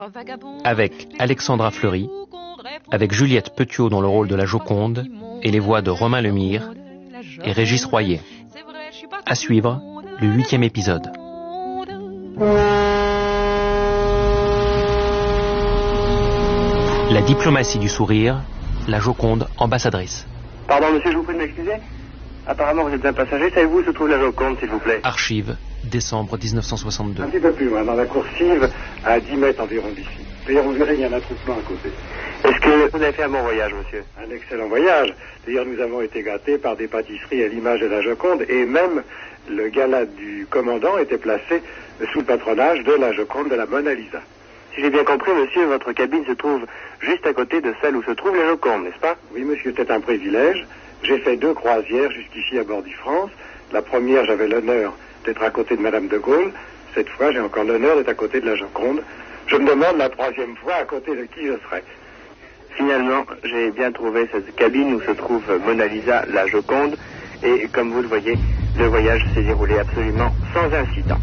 avec Alexandra Fleury, avec Juliette Petiot dans le rôle de la Joconde et les voix de Romain Lemire et Régis Royer. À suivre, le 8e épisode. La diplomatie du sourire, la Joconde ambassadrice. Pardon monsieur, je vous prie de m'excuser. Apparemment vous êtes un passager, savez-vous où se trouve la Joconde s'il vous plaît? Archives, décembre 1962. Un petit peu plus loin, dans la coursive, à 10 mètres environ d'ici. D'ailleurs vous verrez, il y a un attroupement à côté. Est-ce que vous avez fait un bon voyage monsieur? Un excellent voyage. D'ailleurs nous avons été gâtés par des pâtisseries à l'image de la Joconde et même le gala du commandant était placé sous le patronage de la Joconde de la Mona Lisa. Si j'ai bien compris monsieur, votre cabine se trouve juste à côté de celle où se trouve la Joconde, n'est-ce pas? Oui monsieur, c'est un privilège. J'ai fait 2 croisières jusqu'ici à bord du France. La première, j'avais l'honneur d'être à côté de Madame de Gaulle. Cette fois, j'ai encore l'honneur d'être à côté de la Joconde. Je me demande la 3e fois à côté de qui je serai. Finalement, j'ai bien trouvé cette cabine où se trouve Mona Lisa, la Joconde. Et comme vous le voyez, le voyage s'est déroulé absolument sans incident.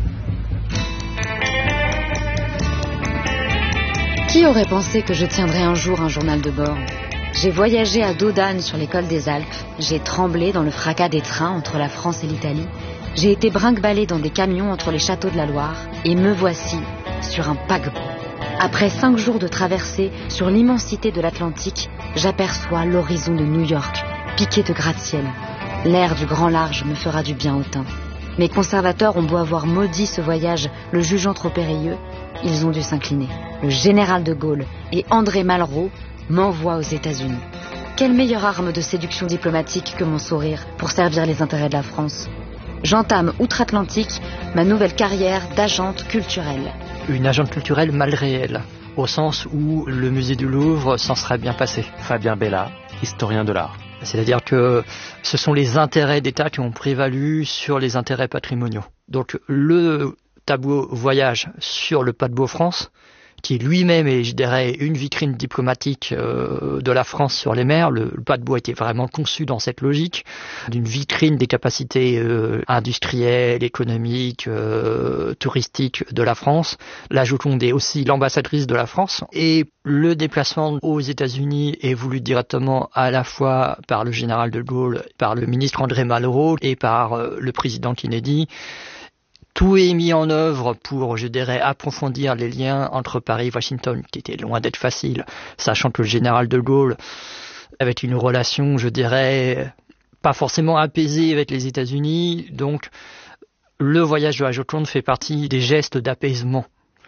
Qui aurait pensé que je tiendrais un jour un journal de bord? J'ai voyagé à dos d'âne sur les cols des Alpes, j'ai tremblé dans le fracas des trains entre la France et l'Italie, j'ai été brinque-ballé dans des camions entre les châteaux de la Loire, et me voici sur un paquebot. Après 5 jours de traversée sur l'immensité de l'Atlantique, j'aperçois l'horizon de New York, piqué de gratte-ciel. L'air du grand large me fera du bien au teint. Mes conservateurs ont beau avoir maudit ce voyage, le jugeant trop périlleux, ils ont dû s'incliner. Le général de Gaulle et André Malraux m'envoie aux États-Unis. Quelle meilleure arme de séduction diplomatique que mon sourire pour servir les intérêts de la France. J'entame outre-Atlantique ma nouvelle carrière d'agente culturelle. Une agente culturelle mal réelle, au sens où le musée du Louvre s'en serait bien passé. Fabien Bella, historien de l'art. C'est-à-dire que ce sont les intérêts d'État qui ont prévalu sur les intérêts patrimoniaux. Donc le tableau voyage sur le paquebot France, qui lui-même est, je dirais, une vitrine diplomatique de la France sur les mers. Le paquebot a été vraiment conçu dans cette logique d'une vitrine des capacités industrielles, économiques, touristiques de la France. La Joconde est aussi l'ambassadrice de la France. Et le déplacement aux États-Unis est voulu directement à la fois par le général de Gaulle, par le ministre André Malraux et par le président Kennedy. Tout est mis en œuvre pour, je dirais, approfondir les liens entre Paris et Washington, qui était loin d'être facile, sachant que le général de Gaulle avait une relation, je dirais, pas forcément apaisée avec les États-Unis. Donc, le voyage de la Joconde fait partie des gestes d'apaisement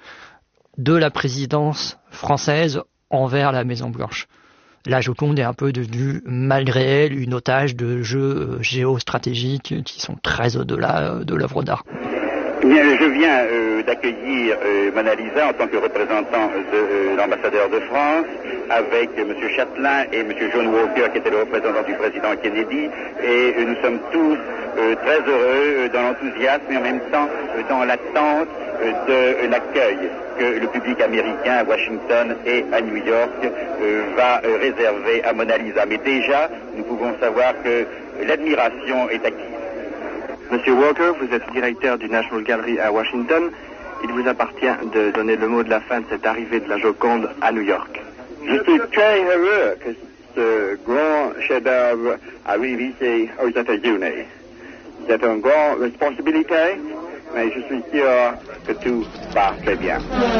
de la présidence française envers la Maison-Blanche. La Joconde est un peu devenue, malgré elle, une otage de jeux géostratégiques qui sont très au-delà de l'œuvre d'art. Bien, je viens d'accueillir Mona Lisa en tant que représentant de l'ambassadeur de France avec M. Chatelain et M. John Walker qui était le représentant du président Kennedy, et nous sommes tous très heureux dans l'enthousiasme et en même temps dans l'attente de l'accueil que le public américain à Washington et à New York va réserver à Mona Lisa. Mais déjà, nous pouvons savoir que l'admiration est acquise. Monsieur Walker, vous êtes directeur du National Gallery à Washington. Il vous appartient de donner le mot de la fin de cette arrivée de la Joconde à New York. Je suis très heureux que ce grand chef-d'œuvre arrive ici aux États-Unis. C'est une grande responsabilité, mais je suis sûr que tout va très bien.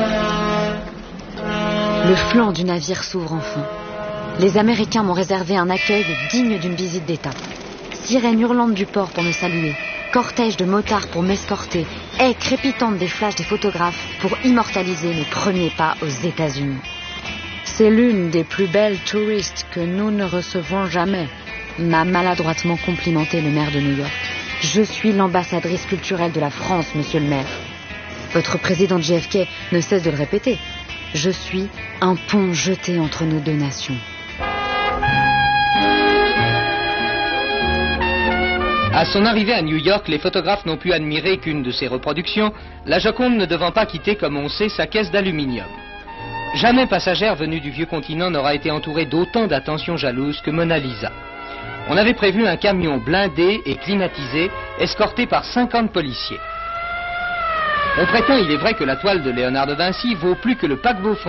Le flanc du navire s'ouvre enfin. Les Américains m'ont réservé un accueil digne d'une visite d'État. Sirène hurlante du port pour me saluer. Cortège de motards pour m'escorter, haies crépitantes des flashs des photographes pour immortaliser mes premiers pas aux États-Unis. C'est l'une des plus belles touristes que nous ne recevons jamais, m'a maladroitement complimenté le maire de New York. Je suis l'ambassadrice culturelle de la France, monsieur le maire. Votre président JFK ne cesse de le répéter. Je suis un pont jeté entre nos 2 nations. À son arrivée à New York, les photographes n'ont pu admirer qu'une de ses reproductions, la Joconde ne devant pas quitter, comme on sait, sa caisse d'aluminium. Jamais passagère venue du vieux continent n'aura été entourée d'autant d'attention jalouse que Mona Lisa. On avait prévu un camion blindé et climatisé, escorté par 50 policiers. On prétend, il est vrai, que la toile de Léonard de Vinci vaut plus que le paquebot français.